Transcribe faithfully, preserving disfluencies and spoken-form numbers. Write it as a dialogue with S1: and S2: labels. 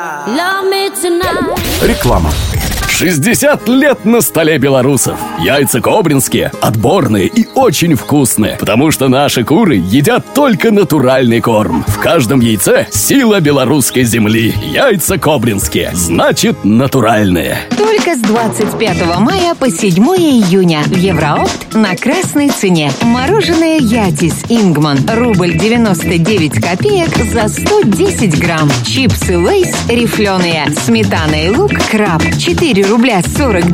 S1: Реклама. шестьдесят лет на столе белорусов. Яйца кобринские, отборные и очень вкусные, потому что наши куры едят только натуральный корм. В каждом яйце сила белорусской земли. Яйца кобринские, значит натуральные.
S2: Только с двадцать пятого мая по седьмое июня в Евроопт на красной цене. Мороженое Ятис Ингман, рубль девяносто девять копеек за сто десять грамм. Чипсы Лейс рифленые, сметана и лук, краб, четыре рубля сорок